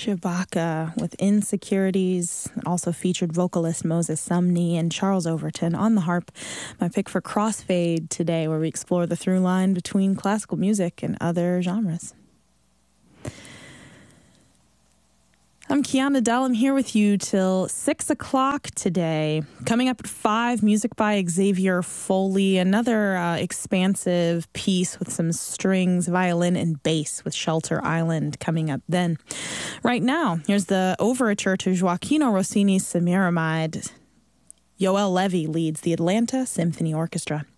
Shabaka with Insecurities, also featured vocalist Moses Sumney and Charles Overton on the harp. My pick for Crossfade today, where we explore the through line between classical music and other genres. I'm Kiana Dell. I'm here with you till 6 o'clock today. Coming up at 5, music by Xavier Foley, another expansive piece with some strings, violin, and bass with Shelter Island coming up then. Right now, here's the overture to Gioachino Rossini's Semiramide. Yoel Levy leads the Atlanta Symphony Orchestra.